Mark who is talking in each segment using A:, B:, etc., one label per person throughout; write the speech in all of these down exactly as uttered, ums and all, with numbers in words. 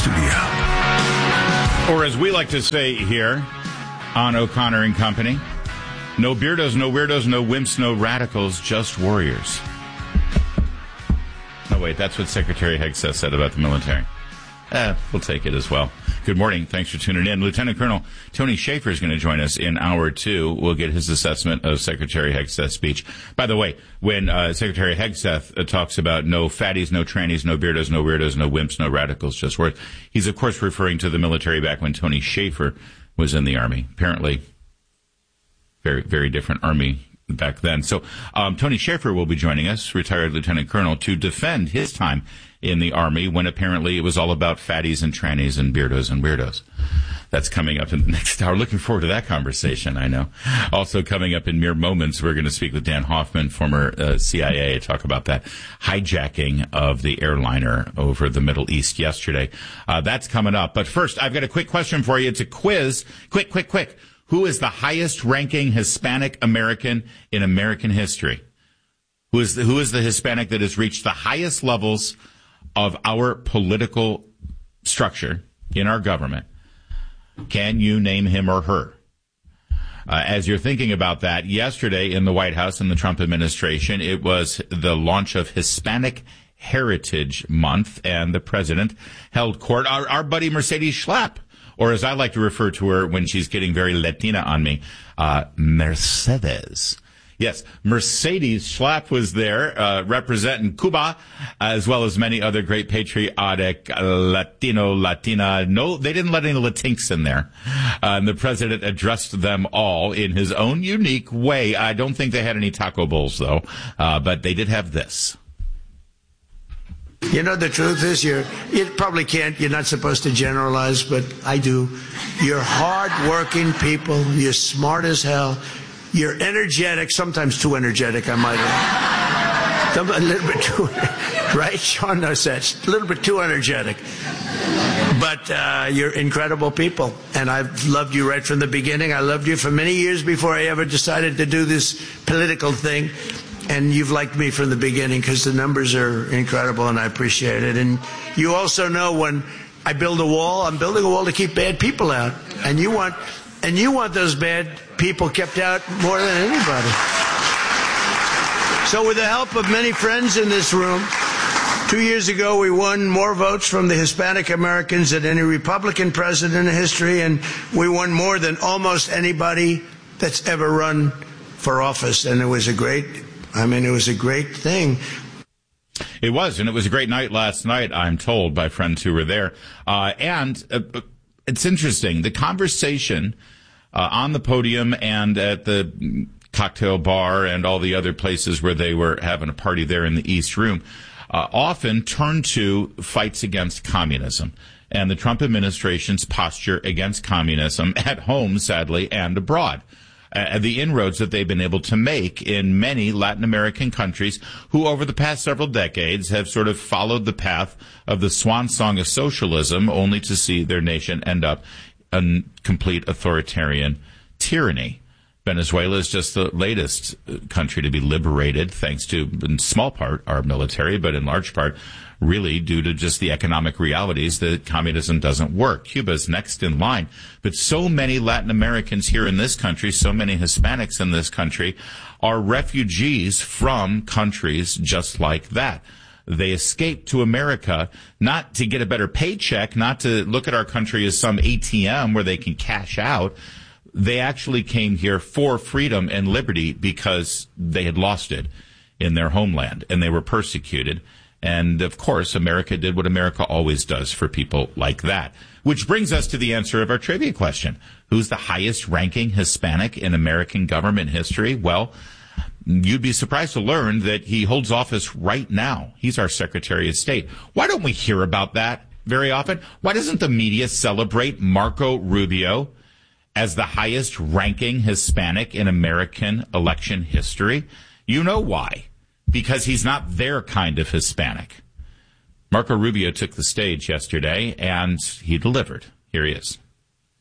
A: studio.
B: Or as we like to say here on O'Connor and Company, no beardos, no weirdos, no wimps, no radicals, just warriors. No, wait, that's what Secretary Hegseth said about the military. Eh, we'll take it as well. Good morning. Thanks for tuning in. Lieutenant Colonel Tony Shaffer is going to join us in hour two. We'll get his assessment of Secretary Hegseth's speech. By the way, when uh, Secretary Hegseth uh, talks about no fatties, no trannies, no beardos, no weirdos, no wimps, no radicals, just words, he's, of course, referring to the military back when Tony Shaffer was in the Army. Apparently, very, very different Army back then. So um, Tony Shaffer will be joining us, retired lieutenant colonel, to defend his time in the Army when apparently it was all about fatties and trannies and beardos and weirdos. That's coming up in the next hour. Looking forward to that conversation, I know. Also coming up in mere moments, we're going to speak with Dan Hoffman, former uh, C I A, talk about that hijacking of the airliner over the Middle East yesterday. Uh, that's coming up. But first, I've got a quick question for you. It's a quiz. Quick, quick, quick. Who is the highest-ranking Hispanic American in American history? Who is the, who is the Hispanic that has reached the highest levels of our political structure in our government? Can you name him or her? Uh, as you're thinking about that, yesterday in the White House in the Trump administration, it was the launch of Hispanic Heritage Month, and the president held court. Our, our buddy Mercedes Schlapp, or as I like to refer to her when she's getting very Latina on me, uh, Mercedes. Yes, Mercedes Schlapp was there, uh, representing Cuba, as well as many other great patriotic uh, Latino, Latina. No, they didn't let any Latinx in there. Uh, and the president addressed them all in his own unique way. I don't think they had any taco bowls, though, uh, but they did have this.
C: You know, the truth is, you're, you probably can't, you're not supposed to generalize, but I do. You're hard-working people. You're smart as hell. You're energetic, sometimes too energetic, I might add. A little bit too, right? Sean knows that. A little bit too energetic. But uh, you're incredible people, and I've loved you right from the beginning. I loved you for many years before I ever decided to do this political thing. And you've liked me from the beginning because the numbers are incredible, and I appreciate it. And you also know when I build a wall, I'm building a wall to keep bad people out. And you want, and you want those bad people kept out more than anybody. So with the help of many friends in this room, two years ago we won more votes from the Hispanic Americans than any Republican president in history, and we won more than almost anybody that's ever run for office. And it was a great, I mean, it was a great thing.
B: It was, and it was a great night last night, I'm told, by friends who were there. Uh, and uh, it's interesting, the conversation uh, on the podium and at the cocktail bar and all the other places where they were having a party there in the East Room uh, often turned to fights against communism and the Trump administration's posture against communism at home, sadly, and abroad. Uh, the inroads that they've been able to make in many Latin American countries who over the past several decades have sort of followed the path of the swan song of socialism only to see their nation end up in complete authoritarian tyranny. Venezuela is just the latest country to be liberated thanks to, in small part, our military, but in large part, really due to just the economic realities that communism doesn't work. Cuba is next in line. But so many Latin Americans here in this country, so many Hispanics in this country, are refugees from countries just like that. They escaped to America not to get a better paycheck, not to look at our country as some A T M where they can cash out. They actually came here for freedom and liberty because they had lost it in their homeland and they were persecuted. And, of course, America did what America always does for people like that. Which brings us to the answer of our trivia question. Who's the highest-ranking Hispanic in American government history? Well, you'd be surprised to learn that he holds office right now. He's our Secretary of State. Why don't we hear about that very often? Why doesn't the media celebrate Marco Rubio as the highest-ranking Hispanic in American election history? You know why. Because he's not their kind of Hispanic. Marco Rubio took the stage yesterday, and he delivered. Here he is.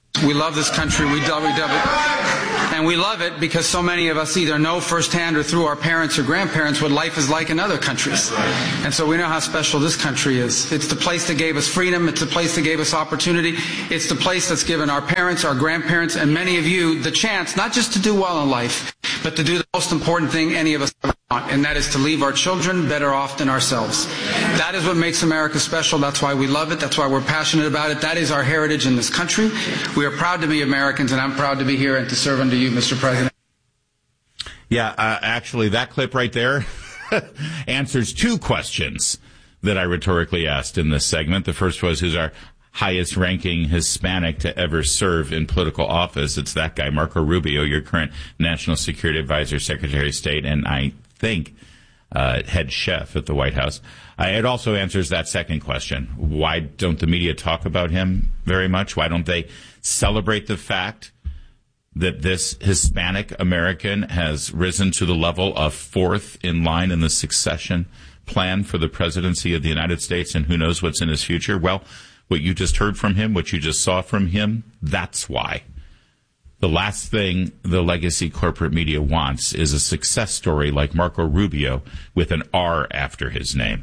A: We love this country. We love it. And we love it because so many of us either know firsthand or through our parents or grandparents what life is like in other countries. And so we know how special this country is. It's the place that gave us freedom. It's the place that gave us opportunity. It's the place that's given our parents, our grandparents, and many of you the chance not just to do well in life, but to do the most important thing any of us ever want, and that is to leave our children better off than ourselves. That is what makes America special. That's why we love it. That's why we're passionate about it. That is our heritage in this country. We are proud to be Americans, and I'm proud to be here and to serve under you, Mister President.
B: Yeah, uh, actually, that clip right there answers two questions that I rhetorically asked in this segment. The first was, who's our highest-ranking Hispanic to ever serve in political office? It's that guy, Marco Rubio, your current National Security Advisor, Secretary of State, and I think uh, head chef at the White House. Uh, it also answers that second question. Why don't the media talk about him very much? Why don't they celebrate the fact that this Hispanic American has risen to the level of fourth in line in the succession plan for the presidency of the United States, and who knows what's in his future? Well, what you just heard from him, what you just saw from him, that's why. The last thing the legacy corporate media wants is a success story like Marco Rubio with an R after his name.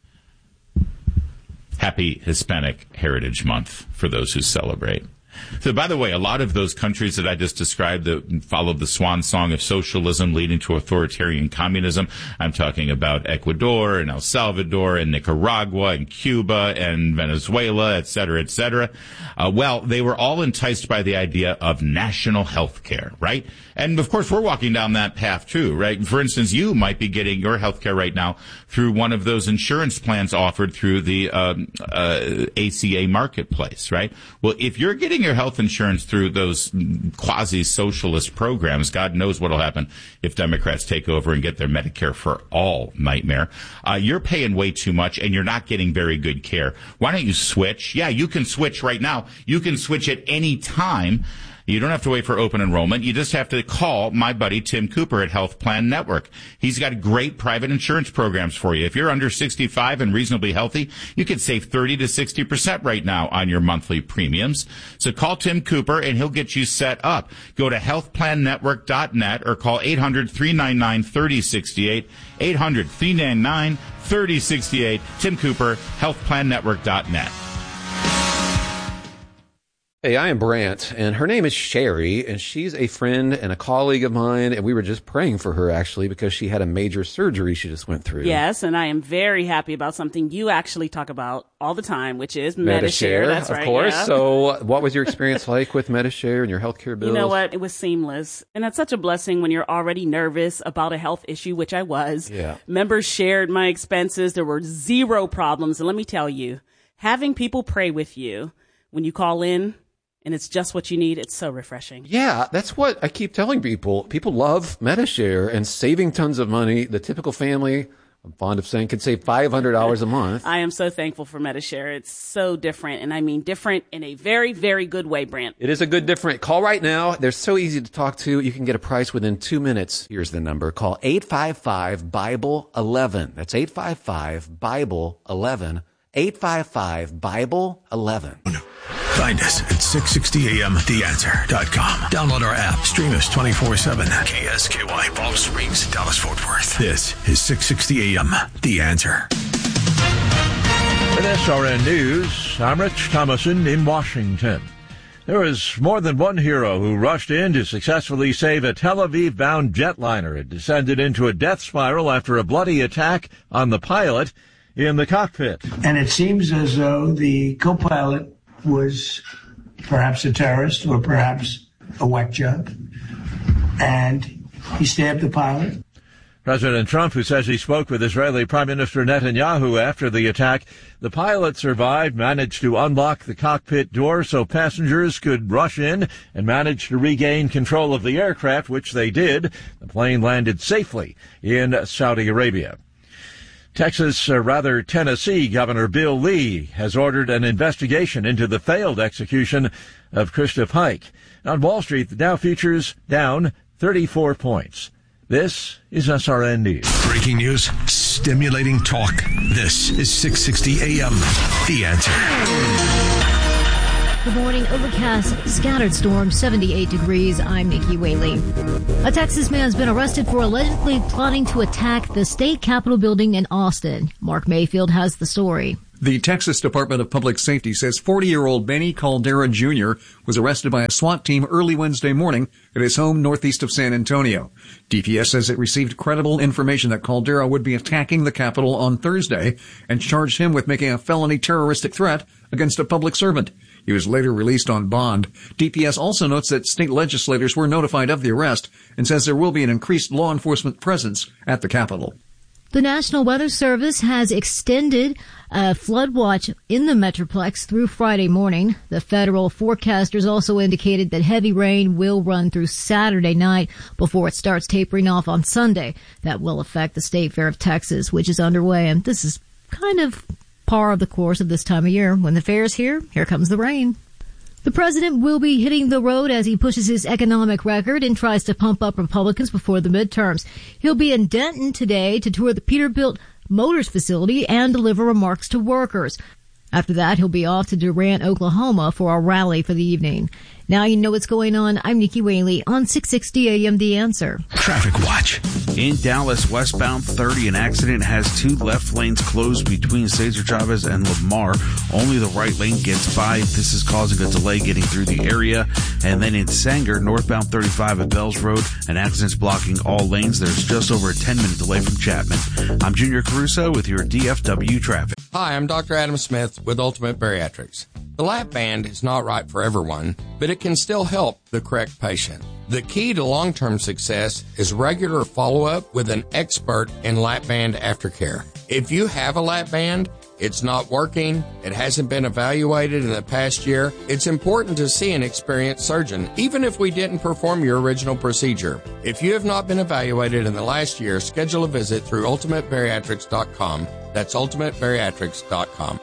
B: Happy Hispanic Heritage Month for those who celebrate. So, by the way, a lot of those countries that I just described that followed the swan song of socialism leading to authoritarian communism, I'm talking about Ecuador and El Salvador and Nicaragua and Cuba and Venezuela, et cetera, et cetera. Uh, well, they were all enticed by the idea of national health care, right? And, of course, we're walking down that path, too, right? For instance, you might be getting your health care right now through one of those insurance plans offered through the um, uh, A C A marketplace, right? Well, if you're getting your health insurance through those quasi-socialist programs, God knows what will happen if Democrats take over and get their Medicare for all nightmare. Uh, you're paying way too much, and you're not getting very good care. Why don't you switch? Yeah, you can switch right now. You can switch at any time. You don't have to wait for open enrollment. You just have to call my buddy Tim Cooper at Health Plan Network. He's got great private insurance programs for you. If you're under sixty-five and reasonably healthy, you can save thirty to sixty percent right now on your monthly premiums. So call Tim Cooper and he'll get you set up. Go to health plan network dot net or call eight hundred, three nine nine, three oh six eight, eight hundred, three nine nine, three oh six eight. Tim Cooper, health plan network dot net.
D: Hey, I am Brant, and her name is Sherry, and she's a friend and a colleague of mine, and we were just praying for her, actually, because she had a major surgery she just went through.
E: Yes, and I am very happy about something you actually talk about all the time, which is Medi-Share. That's right,
D: of course.
E: Yeah.
D: So what was your experience like with Medi-Share and your healthcare bills?
E: You know what? It was seamless. And that's such a blessing when you're already nervous about a health issue, which I was.
D: Yeah.
E: Members shared my expenses. There were zero problems. And let me tell you, having people pray with you when you call in, and it's just what you need, it's so refreshing.
D: Yeah, that's what I keep telling people. People love Medi-Share and saving tons of money. The typical family, I'm fond of saying, could save five hundred dollars a month.
E: I am so thankful for Medi-Share. It's so different, and I mean different in a very, very good way, Brant.
D: It is a good different. Call right now. They're so easy to talk to. You can get a price within two minutes. Here's the number. Call eight five five, Bible eleven. That's eight five five, Bible eleven. eight five five, Bible eleven.
F: Find us at six sixty a m the answer dot com. Download our app. Stream us twenty-four seven. K S K Y, Palm Springs, Dallas, Fort Worth. This is six sixty a m The Answer.
G: With S R N News, I'm Rich Thomason in Washington. There is more than one hero who rushed in to successfully save a Tel Aviv-bound jetliner. It descended into a death spiral after a bloody attack on the pilot in the cockpit.
C: And it seems as though the co-pilot was perhaps a terrorist or perhaps a whack job, and he stabbed the pilot.
G: President Trump, who says he spoke with Israeli Prime Minister Netanyahu after the attack. The pilot survived, managed to unlock the cockpit door so passengers could rush in and managed to regain control of the aircraft, which they did. The plane landed safely in Saudi Arabia. Texas, or rather Tennessee, Governor Bill Lee has ordered an investigation into the failed execution of Krista Pike. On Wall Street, the Dow futures down thirty-four points. This is S R N News.
F: Breaking news, stimulating talk. This is six sixty a m The Answer.
H: Good morning. sunshine, overcast, scattered storms, seventy-eight degrees. I'm Nikki Whaley. A Texas man's been arrested for allegedly plotting to attack the state capitol building in Austin. Mark Mayfield has the story.
I: The Texas Department of Public Safety says forty-year-old Benny Caldera Junior was arrested by a SWAT team early Wednesday morning at his home northeast of San Antonio. D P S says it received credible information that Caldera would be attacking the Capitol on Thursday and charged him with making a felony terroristic threat against a public servant. He was later released on bond. D P S also notes that state legislators were notified of the arrest and says there will be an increased law enforcement presence at the Capitol.
H: The National Weather Service has extended a flood watch in the Metroplex through Friday morning. The federal forecasters also indicated that heavy rain will run through Saturday night before it starts tapering off on Sunday. That will affect the State Fair of Texas, which is underway. And this is kind of par of the course of this time of year. When the fair is here, here comes the rain. The president will be hitting the road as he pushes his economic record and tries to pump up Republicans before the midterms. He'll be in Denton today to tour the Peterbilt Motors facility and deliver remarks to workers. After that, he'll be off to Durant, Oklahoma for a rally for the evening. Now you know what's going on. I'm Nikki Whaley on six sixty A M The Answer.
F: Traffic Watch.
J: In Dallas, westbound thirty, an accident has two left lanes closed between Cesar Chavez and Lamar. Only the right lane gets by. This is causing a delay getting through the area. And then in Sanger, northbound thirty-five at Bells Road, an accident's blocking all lanes. There's just over a ten-minute delay from Chapman. I'm Junior Caruso with your D F W traffic.
K: Hi, I'm Doctor Adam Smith with Ultimate Bariatrics. The lap band is not right for everyone, but it can still help the correct patient. The key to long-term success is regular follow-up with an expert in lap band aftercare. If you have a lap band, it's not working, it hasn't been evaluated in the past year, it's important to see an experienced surgeon, even if we didn't perform your original procedure. If you have not been evaluated in the last year, schedule a visit through ultimate bariatrics dot com. That's ultimate bariatrics dot com.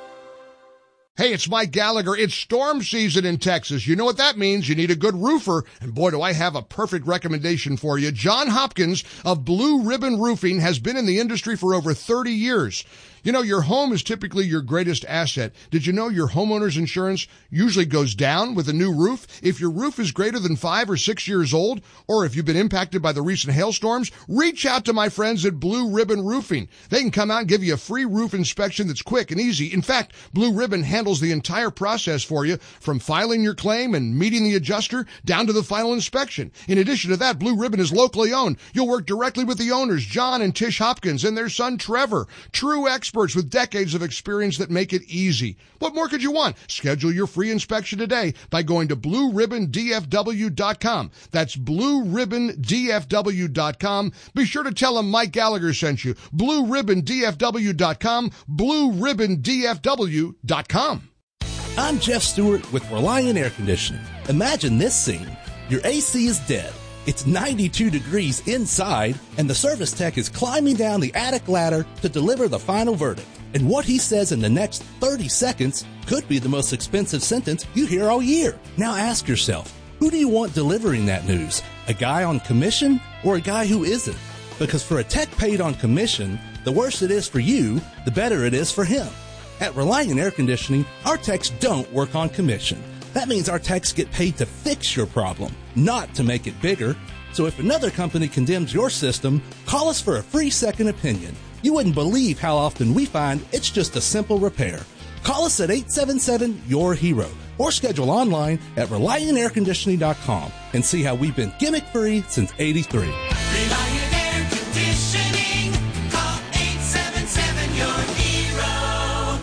L: Hey, it's Mike Gallagher. It's storm season in Texas. You know what that means. You need a good roofer. And boy, do I have a perfect recommendation for you. John Hopkins of Blue Ribbon Roofing has been in the industry for over thirty years. You know, your home is typically your greatest asset. Did you know your homeowner's insurance usually goes down with a new roof? If your roof is greater than five or six years old, or if you've been impacted by the recent hailstorms, reach out to my friends at Blue Ribbon Roofing. They can come out and give you a free roof inspection that's quick and easy. In fact, Blue Ribbon handles the entire process for you, from filing your claim and meeting the adjuster down to the final inspection. In addition to that, Blue Ribbon is locally owned. You'll work directly with the owners, John and Tish Hopkins, and their son, Trevor. True experts. Experts with decades of experience that make it easy. What more could you want? Schedule your free inspection today by going to blue ribbon d f w dot com. That's blue ribbon d f w dot com. Be sure to tell them Mike Gallagher sent you. blue ribbon d f w dot com. blue ribbon d f w dot com.
M: I'm Jeff Stewart with Reliant Air Conditioning. Imagine this scene. Your A C is dead. It's ninety-two degrees inside, and the service tech is climbing down the attic ladder to deliver the final verdict. And what he says in the next thirty seconds could be the most expensive sentence you hear all year. Now ask yourself, who do you want delivering that news? A guy on commission or a guy who isn't? Because for a tech paid on commission, the worse it is for you, the better it is for him. At Reliant Air Conditioning, our techs don't work on commission. That means our techs get paid to fix your problem, not to make it bigger. So if another company condemns your system, call us for a free second opinion. You wouldn't believe how often we find it's just a simple repair. Call us at eight seven seven, Y O U R hero or schedule online at reliant air conditioning dot com and see how we've been gimmick-free since eighty-three.
N: Reliant Air Conditioning. Call eight seven seven, Y O U R hero.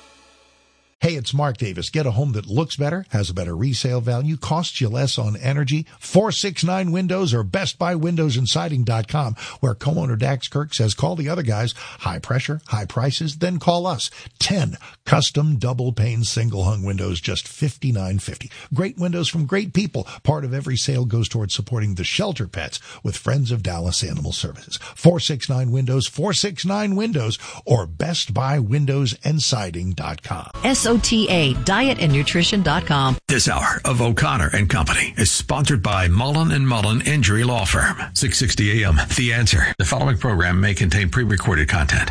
O: Hey, it's Mark Davis. Get a home that looks better, has a better resale value, costs you less on energy. four sixty-nine Windows or best buy windows and siding dot com, where co-owner Dax Kirk says call the other guys. High pressure, high prices, then call us. ten custom double pane single hung windows, just fifty-nine fifty. Great windows from great people. Part of every sale goes towards supporting the shelter pets with Friends of Dallas Animal Services. four sixty-nine Windows, four sixty-nine Windows or best buy windows and siding dot com.
P: S O T A, diet and nutrition dot com.
F: This hour of O'Connor and Company is sponsored by Mullen and Mullen Injury Law Firm. six sixty A M, The Answer. The following program may contain pre-recorded content.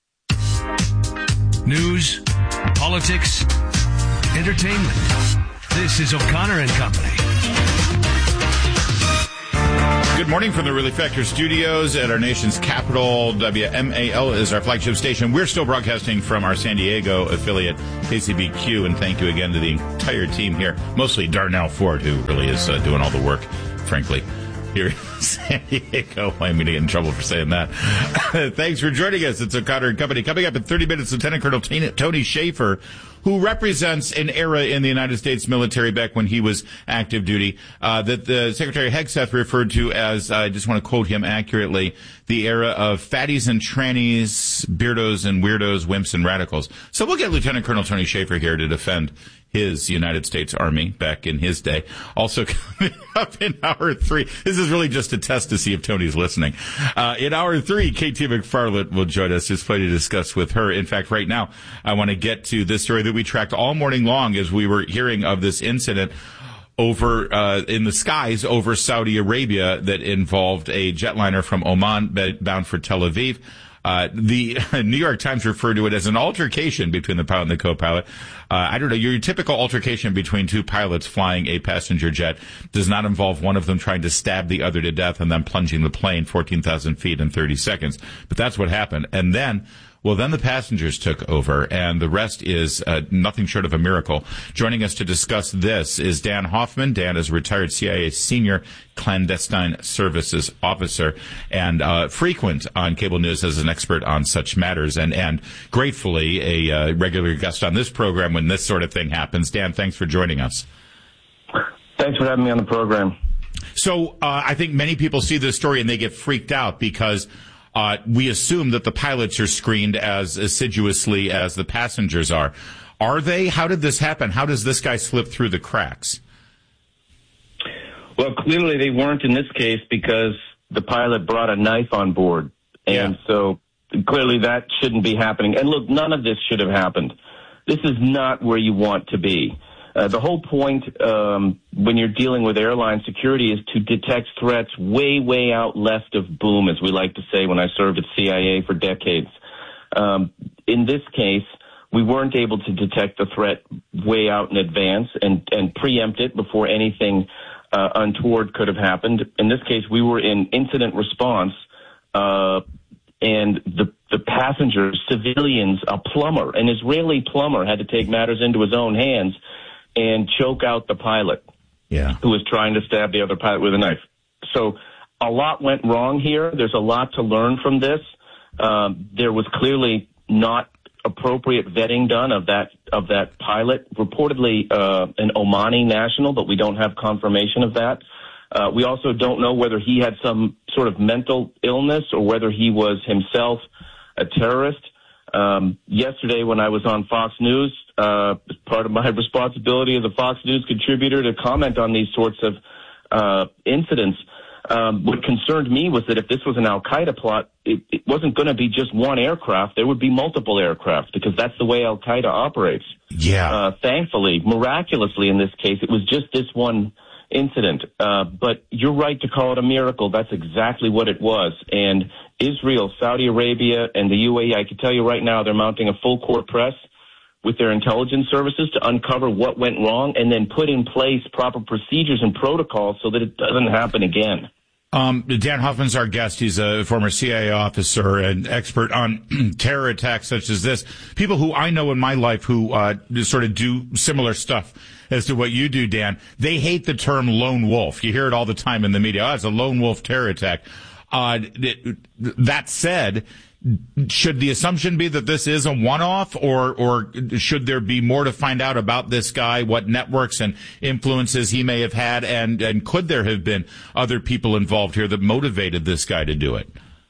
F: News, politics, entertainment. This is O'Connor and Company.
B: Good morning from the Relief Factor studios at our nation's capital. W M A L is our flagship station. We're still broadcasting from our San Diego affiliate, K C B Q, and thank you again to the entire team here, mostly Darnell Ford, who really is uh, doing all the work, frankly, here in San Diego. I'm going to get in trouble for saying that. Thanks for joining us. It's O'Connor and Company. Coming up in thirty minutes, Lieutenant Colonel Tony Shaffer, who represents an era in the United States military back when he was active duty, uh, that the Secretary Hegseth referred to as, I just want to quote him accurately, the era of fatties and trannies, beardos and weirdos, wimps and radicals. So we'll get Lieutenant Colonel Tony Shaffer here to defend his United States Army back in his day. Also coming up in hour three, this is really just a test to see if Tony's listening. Uh, in hour three, K T McFarland will join us. There's plenty to discuss with her. In fact, right now, I want to get to this story that we tracked all morning long as we were hearing of this incident over uh in the skies over Saudi Arabia that involved a jetliner from Oman bound for Tel Aviv. Uh, the New York Times referred to it as an altercation between the pilot and the co-pilot. Uh, I don't know, your typical altercation between two pilots flying a passenger jet does not involve one of them trying to stab the other to death and then plunging the plane fourteen thousand feet in thirty seconds. But that's what happened. And then, well, then the passengers took over, and the rest is uh, nothing short of a miracle. Joining us to discuss this is Dan Hoffman. Dan is a retired C I A senior clandestine services officer and uh, frequent on cable news as an expert on such matters, and, and gratefully a uh, regular guest on this program when this sort of thing happens. Dan, thanks for joining us.
Q: Thanks for having me on the program.
B: So uh, I think many people see this story and they get freaked out because Uh, we assume that the pilots are screened as assiduously as the passengers are. Are they? How did this happen? How does this guy slip through the cracks?
Q: Well, clearly they weren't in this case because the pilot brought a knife on board. And yeah. so clearly that shouldn't be happening. And look, none of this should have happened. This is not where you want to be. Uh, the whole point um, when you're dealing with airline security is to detect threats way, way out left of boom, as we like to say when I served at C I A for decades. Um, in this case, we weren't able to detect the threat way out in advance and, and preempt it before anything uh, untoward could have happened. In this case, we were in incident response, uh, and the, the passengers, civilians, a plumber, an Israeli plumber, had to take matters into his own hands and choke out the pilot,
B: yeah,
Q: who was trying to stab the other pilot with a knife. So a lot went wrong here. There's a lot to learn from this. Um, there was clearly not appropriate vetting done of that of that pilot, reportedly uh, an Omani national, but we don't have confirmation of that. Uh, we also don't know whether he had some sort of mental illness or whether he was himself a terrorist. Um, yesterday when I was on Fox News, uh, as part of my responsibility as a Fox News contributor to comment on these sorts of uh, incidents, um, what concerned me was that if this was an Al-Qaeda plot, it, it wasn't going to be just one aircraft. There would be multiple aircraft because that's the way Al-Qaeda operates.
B: Yeah.
Q: Uh, thankfully, miraculously in this case, it was just this one incident. Uh, but you're right to call it a miracle. That's exactly what it was. And Israel, Saudi Arabia, and the U A E, I can tell you right now, they're mounting a full court press with their intelligence services to uncover what went wrong and then put in place proper procedures and protocols so that it doesn't happen again.
B: Um, Dan Hoffman's our guest. He's a former C I A officer and expert on terror attacks such as this. People who I know in my life who uh, sort of do similar stuff as to what you do, Dan, they hate the term lone wolf. You hear it all the time in the media. Oh, it's a lone wolf terror attack. Uh, that said, should the assumption be that this is a one-off, or or should there be more to find out about this guy, what networks and influences he may have had, and, and could there have been other people involved here that motivated this guy to do it?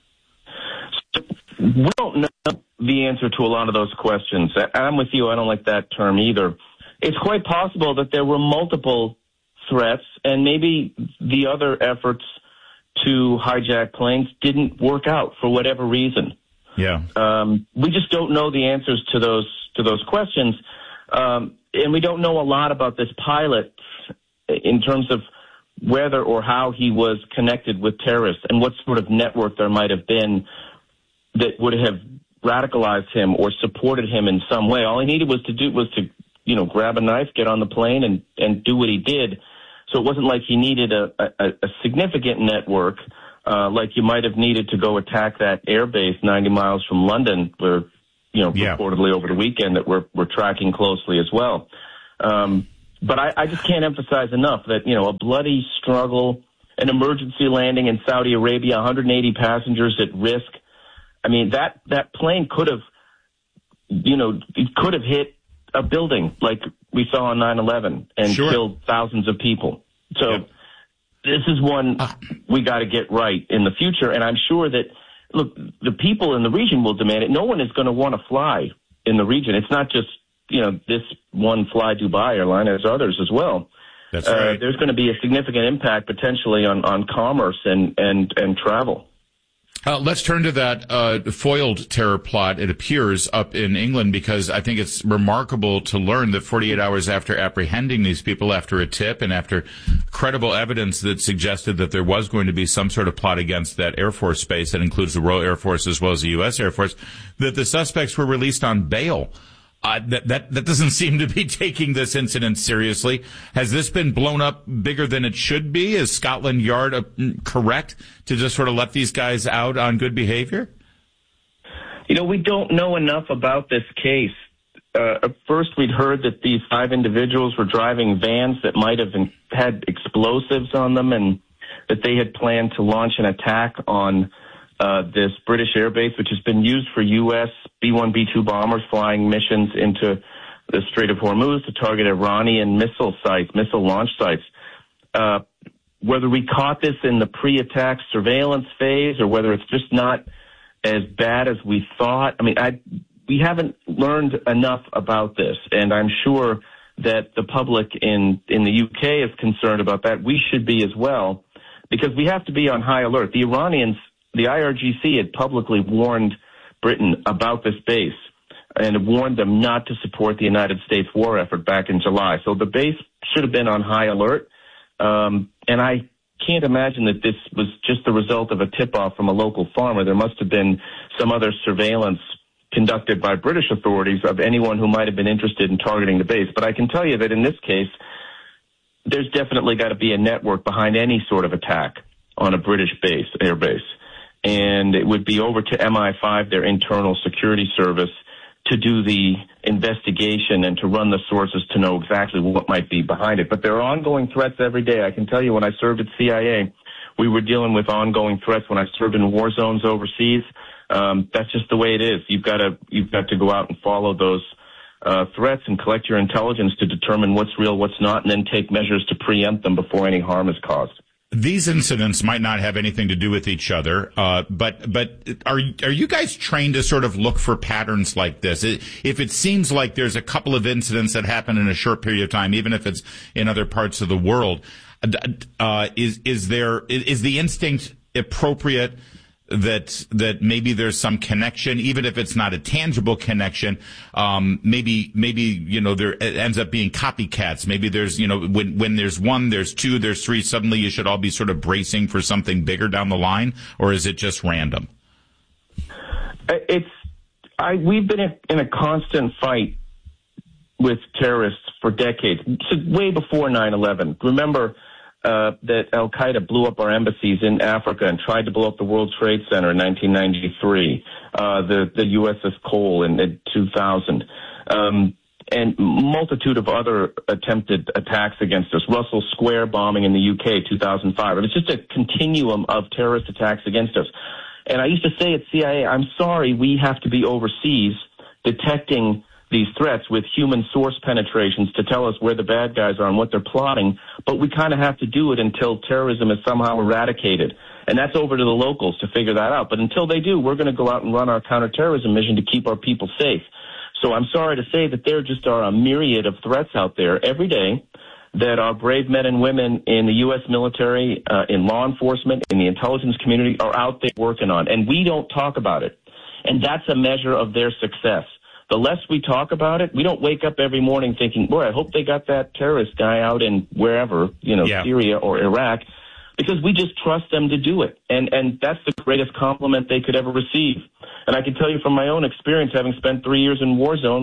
Q: We don't know the answer to a lot of those questions. I'm with you. I don't like that term either. It's quite possible that there were multiple threats, and maybe the other efforts to hijack planes didn't work out for whatever reason.
B: Yeah.
Q: Um, we just don't know the answers to those to those questions, um, and we don't know a lot about this pilot in terms of whether or how he was connected with terrorists and what sort of network there might have been that would have radicalized him or supported him in some way. All he needed was to do was to you know, grab a knife, get on the plane, and, and do what he did. So it wasn't like he needed a, a, a significant network uh, like you might have needed to go attack that air base ninety miles from London, where, you know,
B: Yeah.
Q: reportedly over the weekend that we're, we're tracking closely as well. Um, but I, I just can't emphasize enough that, you know, a bloody struggle, an emergency landing in Saudi Arabia, one hundred eighty passengers at risk. I mean, that, that plane could have, you know, it could have hit a building like we saw on nine eleven and
B: Sure.
Q: killed thousands of people. So
B: Yep.
Q: this is one we got to get right in the future. And I'm sure that, look, the people in the region will demand it. No one is going to want to fly in the region. It's not just, you know, this one Fly Dubai airline, there's others as well.
B: That's
Q: Uh,
B: right.
Q: there's going to be a significant impact potentially on, on commerce and, and, and travel.
B: Uh, let's turn to that uh, foiled terror plot, it appears, up in England, because I think it's remarkable to learn that forty-eight hours after apprehending these people, after a tip and after credible evidence that suggested that there was going to be some sort of plot against that Air Force base that includes the Royal Air Force as well as the U S Air Force, that the suspects were released on bail. Uh, that, that, that doesn't seem to be taking this incident seriously. Has this been blown up bigger than it should be? Is Scotland Yard uh, correct to just sort of let these guys out on good behavior?
Q: You know, we don't know enough about this case. Uh, at first, we'd heard that these five individuals were driving vans that might have been, had explosives on them, and that they had planned to launch an attack on uh, this British air base, which has been used for U S B one B two bombers flying missions into the Strait of Hormuz to target Iranian missile sites, missile launch sites. Uh, whether we caught this in the pre-attack surveillance phase or whether it's just not as bad as we thought, I mean, I, we haven't learned enough about this, and I'm sure that the public in, in the U K is concerned about that. We should be as well, because we have to be on high alert. The Iranians, the I R G C had publicly warned Britain about this base and warned them not to support the United States war effort back in July. So the base should have been on high alert. Um, and I can't imagine that this was just the result of a tip-off from a local farmer. There must have been some other surveillance conducted by British authorities of anyone who might have been interested in targeting the base. But I can tell you that in this case, there's definitely got to be a network behind any sort of attack on a British base, air base. And it would be over to M I five, their internal security service, to do the investigation and to run the sources to know exactly what might be behind it. But there are ongoing threats every day. I can tell you, when I served at C I A, we were dealing with ongoing threats. When I served in war zones overseas, um, that's just the way it is. You've got to you've got to go out and follow those uh, threats and collect your intelligence to determine what's real, what's not, and then take measures to preempt them before any harm is caused.
B: These incidents might not have anything to do with each other, uh, but but are are you guys trained to sort of look for patterns like this? If it seems like there's a couple of incidents that happen in a short period of time, even if it's in other parts of the world, uh, is is there is the instinct appropriate that that maybe there's some connection, even if it's not a tangible connection? Um, maybe maybe you know there it ends up being copycats. Maybe there's you know when when there's one, there's two, there's three. Suddenly you should all be sort of bracing for something bigger down the line, or is it just random?
Q: It's I we've been in a constant fight with terrorists for decades, so way before nine eleven. Remember uh, that Al Qaeda blew up our embassies in Africa and tried to blow up the World Trade Center in nineteen ninety-three. Uh, the the U S S Cole in, in two thousand. Um, and multitude of other attempted attacks against us. Russell Square bombing in the U K, two thousand five. It's just a continuum of terrorist attacks against us. And I used to say at C I A, I'm sorry we have to be overseas detecting these threats with human source penetrations to tell us where the bad guys are and what they're plotting, but we kind of have to do it until terrorism is somehow eradicated. And that's over to the locals to figure that out. But until they do, we're going to go out and run our counterterrorism mission to keep our people safe. So I'm sorry to say that there just are a myriad of threats out there every day that our brave men and women in the U S military, uh, in law enforcement, in the intelligence community are out there working on. And we don't talk about it. And that's a measure of their success. The less we talk about it, we don't wake up every morning thinking, boy, I hope they got that terrorist guy out in wherever, you know, yeah. Syria or Iraq, because we just trust them to do it. And and that's the greatest compliment they could ever receive. And I can tell you from my own experience, having spent three years in war zones,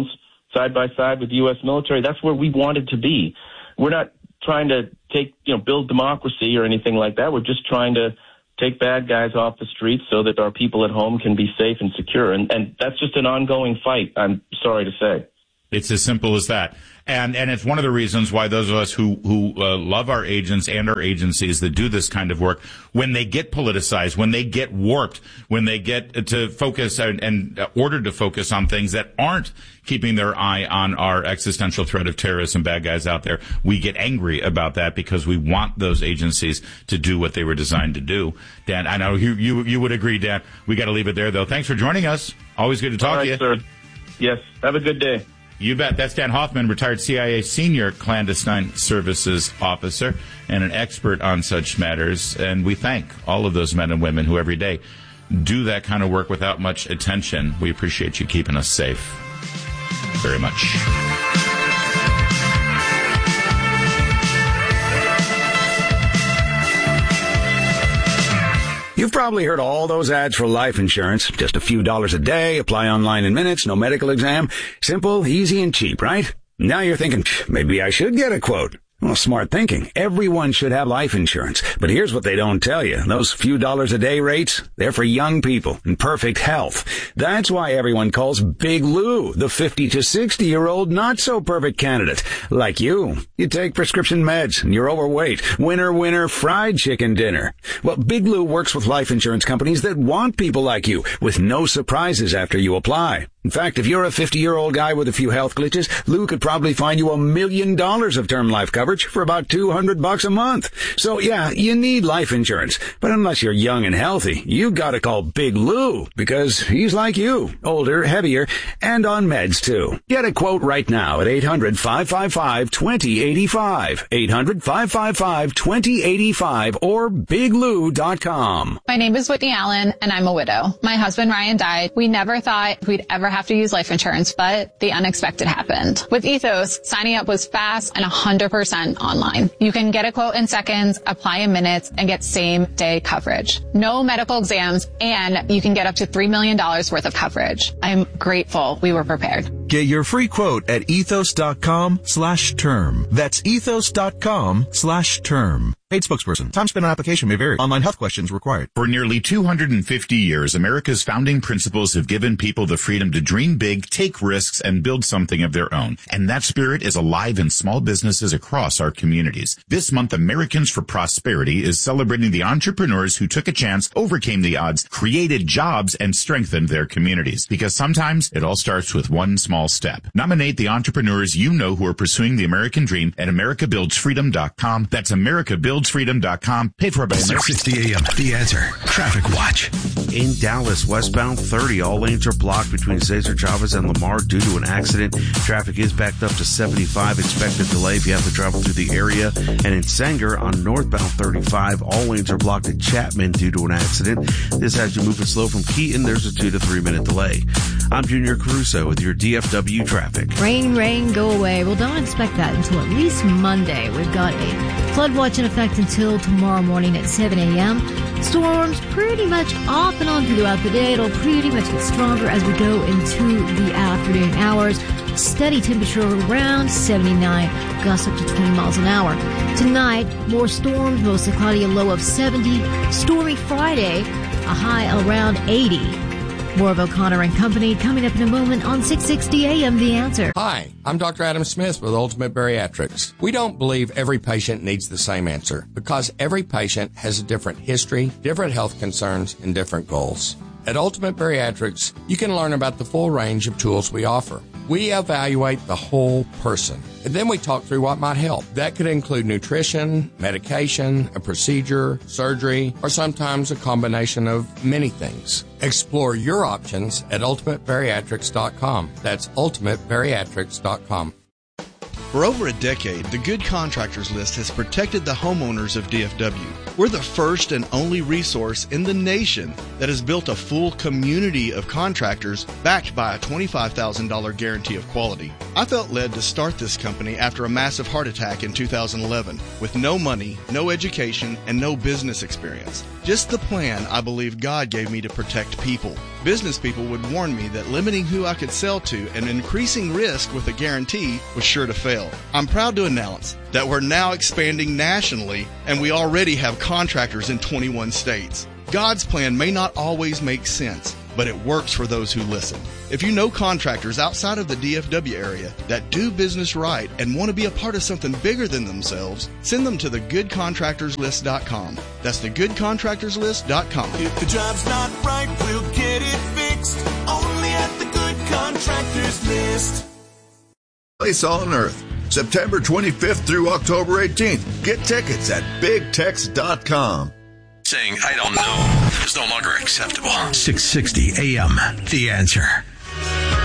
Q: side by side with the U S military. That's where we wanted to be. We're not trying to take, you know, build democracy or anything like that. We're just trying to take bad guys off the streets so that our people at home can be safe and secure. And, and that's just an ongoing fight, I'm sorry to say.
B: It's as simple as that. And and it's one of the reasons why those of us who, who uh, love our agents and our agencies that do this kind of work, when they get politicized, when they get warped, when they get to focus and, and ordered to focus on things that aren't keeping their eye on our existential threat of terrorists and bad guys out there, we get angry about that because we want those agencies to do what they were designed to do. Dan, I know you you, you would agree, Dan. We got to leave it there, though. Thanks for joining us. Always good to talk
Q: All right,
B: to you.
Q: Sir. Yes. Have a good day.
B: You bet. That's Dan Hoffman, retired C I A senior clandestine services officer and an expert on such matters. And we thank all of those men and women who every day do that kind of work without much attention. We appreciate you keeping us safe very much.
R: You've probably heard all those ads for life insurance. Just a few dollars a day, apply online in minutes, no medical exam. Simple, easy, and cheap, right? Now you're thinking, maybe I should get a quote. Well, smart thinking. Everyone should have life insurance. But here's what they don't tell you. Those few dollars a day rates, they're for young people in perfect health. That's why everyone calls Big Lou the fifty to sixty year old not so perfect candidate. Like you. You take prescription meds and you're overweight. Winner, winner, fried chicken dinner. Well, Big Lou works with life insurance companies that want people like you with no surprises after you apply. In fact, if you're a fifty-year-old guy with a few health glitches, Lou could probably find you a million dollars of term life coverage for about two hundred bucks a month. So yeah, you need life insurance. But unless you're young and healthy, you gotta call Big Lou because he's like you, older, heavier, and on meds too. Get a quote right now at eight hundred, five five five, two zero eight five, eight hundred, five five five, two zero eight five or big lou dot com.
S: My name is Whitney Allen and I'm a widow. My husband Ryan died. We never thought we'd ever have to use life insurance, but the unexpected happened. With Ethos, signing up was fast and one hundred percent online. You can get a quote in seconds, apply in minutes, and get same day coverage. No medical exams, and you can get up to three million dollars worth of coverage. I'm grateful we were prepared.
T: Get your free quote at ethos.com slash term. That's ethos.com slash term. Paid spokesperson. Time spent on application may vary. Online health questions required.
B: For nearly two hundred fifty years, America's founding principles have given people the freedom to dream big, take risks, and build something of their own. And that spirit is alive in small businesses across our communities. This month, Americans for Prosperity is celebrating the entrepreneurs who took a chance, overcame the odds, created jobs, and strengthened their communities. Because sometimes it all starts with one small step. Nominate the entrepreneurs you know who are pursuing the American dream at america builds freedom dot com. That's america builds freedom dot com. Paid for by
F: six sixty A M. The Answer. Traffic Watch.
J: In Dallas, westbound thirty, all lanes are blocked between Cesar Chavez and Lamar due to an accident. Traffic is backed up to seventy-five. Expected delay if you have to travel through the area. And in Sanger on northbound thirty-five, all lanes are blocked at Chapman due to an accident. This has you moving slow from Keaton. There's a two to three minute delay. I'm Junior Caruso with your D F W traffic.
H: Rain, rain, go away. Well, don't expect that until at least Monday. We've got a flood watch in effect until tomorrow morning at seven a.m. Storms pretty much off and on throughout the day. It'll pretty much get stronger as we go into the afternoon hours. Steady temperature around seventy-nine, gusts up to twenty miles an hour. Tonight, more storms, mostly cloudy, a low of seventy. Stormy Friday, a high around eighty. More of O'Connor and Company coming up in a moment on six sixty A M The Answer.
K: Hi, I'm Doctor Adam Smith with Ultimate Bariatrics. We don't believe every patient needs the same answer because every patient has a different history, different health concerns, and different goals. At Ultimate Bariatrics, you can learn about the full range of tools we offer. We evaluate the whole person, and then we talk through what might help. That could include nutrition, medication, a procedure, surgery, or sometimes a combination of many things. Explore your options at ultimate bariatrics dot com. That's ultimate bariatrics dot com.
U: For over a decade, the Good Contractors List has protected the homeowners of D F W. We're the first and only resource in the nation that has built a full community of contractors backed by a twenty-five thousand dollars guarantee of quality. I felt led to start this company after a massive heart attack in two thousand eleven with no money, no education, and no business experience. Just the plan I believe God gave me to protect people. business people would warn me that limiting who I could sell to and increasing risk with a guarantee was sure to fail. I'm proud to announce that we're now expanding nationally, and we already have contractors in twenty-one states. God's plan may not always make sense, but it works for those who listen. If you know contractors outside of the D F W area that do business right and want to be a part of something bigger than themselves, send them to the good contractors list dot com. That's the good contractors list dot com.
N: If the job's not right, we'll get it fixed. Only at the Good Contractors List.
A: Place on Earth, September twenty-fifth through October eighteenth. Get tickets at big tex dot com.
F: Saying, I don't know, is no longer acceptable. six sixty A M, The Answer.